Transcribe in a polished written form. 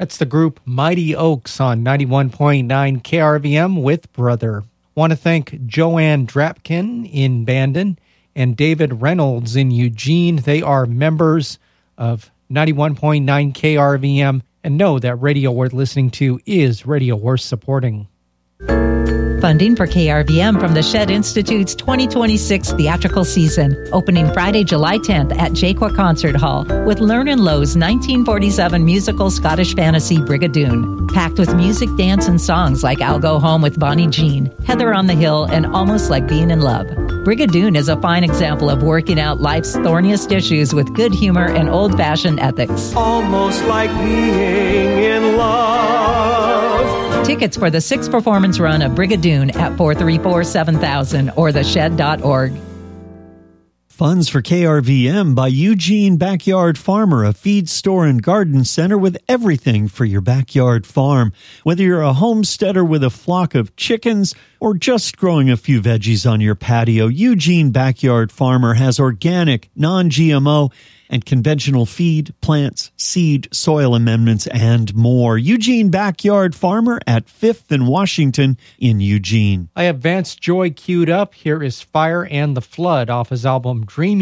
That's the group Mighty Oaks on 91.9 KRVM with Brother. Want to thank Joanne Drapkin in Bandon and David Reynolds in Eugene. They are members of 91.9 KRVM and know that radio worth listening to is radio worth supporting. Funding for KRVM from the Shed Institute's 2026 theatrical season, opening Friday, July 10th at Jaqua Concert Hall with Lernan Lowe's 1947 musical Scottish fantasy Brigadoon, packed with music, dance, and songs like I'll Go Home with Bonnie Jean, Heather on the Hill, and Almost Like Being in Love. Brigadoon is a fine example of working out life's thorniest issues with good humor and old-fashioned ethics. Almost like being in love. Tickets for the 6th performance run of Brigadoon at 434-7000 or theshed.org. Funds for KRVM by Eugene Backyard Farmer, a feed store and garden center with everything for your backyard farm. Whether you're a homesteader with a flock of chickens or just growing a few veggies on your patio, Eugene Backyard Farmer has organic, non-GMO, and conventional feed, plants, seed, soil amendments, and more. Eugene Backyard Farmer at 5th and Washington in Eugene. I have Vance Joy queued up. Here is Fire and the Flood off his album Dream